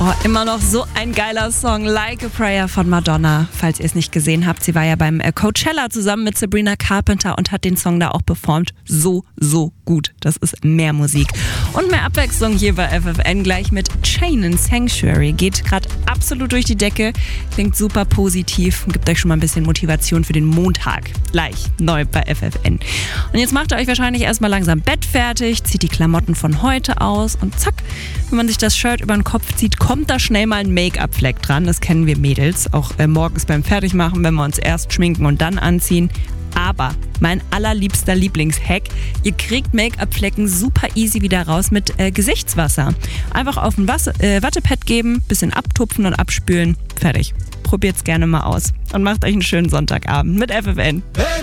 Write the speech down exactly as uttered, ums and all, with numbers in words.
Oh, immer noch so ein geiler Song, Like a Prayer von Madonna. Falls ihr es nicht gesehen habt, sie war ja beim Coachella zusammen mit Sabrina Carpenter und hat den Song da auch performt. So, so gut. Das ist mehr Musik. Und mehr Abwechslung hier bei F F N gleich mit Chain and Sanctuary. Geht gerade absolut durch die Decke, klingt super positiv und gibt euch schon mal ein bisschen Motivation für den Montag. Gleich neu bei F F N. Und jetzt macht ihr euch wahrscheinlich erstmal langsam Bett fertig, zieht die Klamotten von heute aus und zack, wenn man sich das Shirt über den Kopf zieht, kommt da schnell mal ein Make-up-Fleck dran. Das kennen wir Mädels, auch äh, morgens beim Fertigmachen, wenn wir uns erst schminken und dann anziehen. Aber mein allerliebster Lieblingshack, ihr kriegt Make-up-Flecken super easy wieder raus mit äh, Gesichtswasser. Einfach auf ein Wasser, äh, Wattepad geben, bisschen abtupfen und abspülen, fertig. Probiert's gerne mal aus und macht euch einen schönen Sonntagabend mit F F N. Hey!